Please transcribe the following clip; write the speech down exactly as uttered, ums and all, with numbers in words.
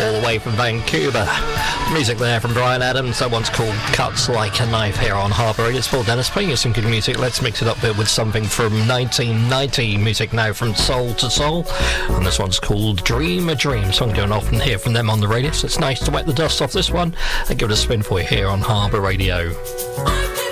all the way from Vancouver. Music there from Bryan Adams. That one's called Cuts Like a Knife here on Harbour Radio. It's Paul Dennis playing you some good music. Let's mix it up there with something from nineteen ninety. Music now from Soul to Soul. And this one's called Dream a Dream. So I'm going to often hear from them on the radio. So it's nice to wet the dust off this one and give it a spin for you here on Harbour Radio.